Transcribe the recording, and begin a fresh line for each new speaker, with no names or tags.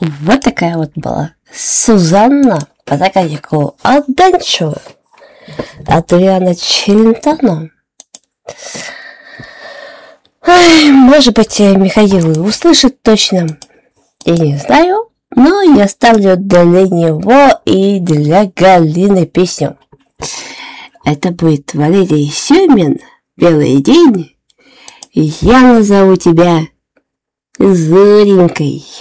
Вот такая вот была Сузанна Патагонику Аденчо, Адриано Челентано. Может быть, Михаил услышит точно, я не знаю, но я ставлю для него и для Галины песню. Это будет Валерий Семин, «Белый день». Я назову тебя Зоренькой.